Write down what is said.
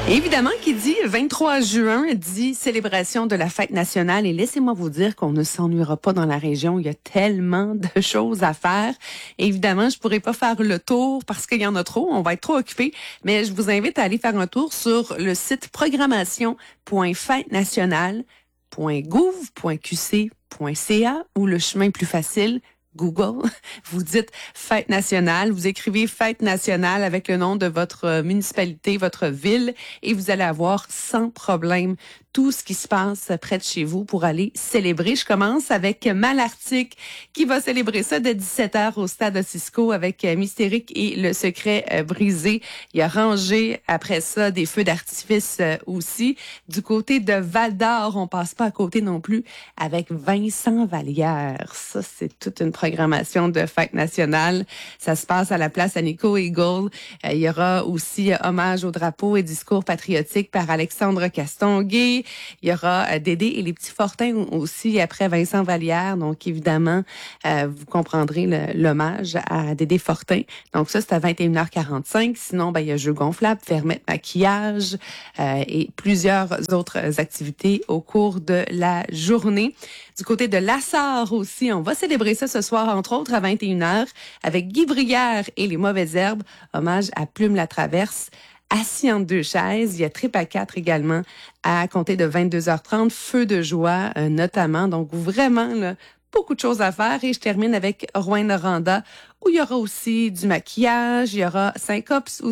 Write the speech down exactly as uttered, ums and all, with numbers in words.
Évidemment, qui dit vingt-trois juin, dit célébration de la fête nationale. Et laissez-moi vous dire qu'on ne s'ennuiera pas dans la région. Il y a tellement de choses à faire. Et évidemment, je pourrais pas faire le tour parce qu'il y en a trop. On va être trop occupés. Mais je vous invite à aller faire un tour sur le site programmation point fête nationale point gouv point q c point c a ou le chemin plus facile, Google, vous dites Fête nationale, vous écrivez Fête nationale avec le nom de votre municipalité, votre ville, et vous allez avoir sans problème tout ce qui se passe près de chez vous pour aller célébrer. Je commence avec Malartic qui va célébrer ça dès dix-sept heures au stade Ossisco avec Mystérique et le secret brisé. Il y a Rangé, après ça, des feux d'artifice aussi. Du côté de Val-d'Or, on passe pas à côté non plus avec Vincent Vallière. Ça, c'est toute une programmation de fête nationale. Ça se passe à la place Nico Eagle. Euh, il y aura aussi euh, hommage au drapeau et discours patriotique par Alexandre Castonguay. Il y aura euh, Dédé et les petits Fortins aussi après Vincent Vallière. Donc, évidemment, euh, vous comprendrez le, l'hommage à Dédé Fortin. Donc, ça, c'est à vingt et une heures quarante-cinq. Sinon, ben, il y a jeux gonflables, fermettes, maquillage euh, et plusieurs autres activités au cours de la journée. Du côté de Lassar aussi, on va célébrer ça ce soir, entre autres, à vingt et une heures, avec Guy Brière et les Mauvaises Herbes. Hommage à Plume la Traverse. Assis entre deux chaises, il y a Trip à quatre également à compter de vingt-deux heures trente, Feu de joie euh, notamment. Donc vraiment, là, beaucoup de choses à faire. Et je termine avec Rouen-Noranda où il y aura aussi du maquillage, il y aura Syncops aussi.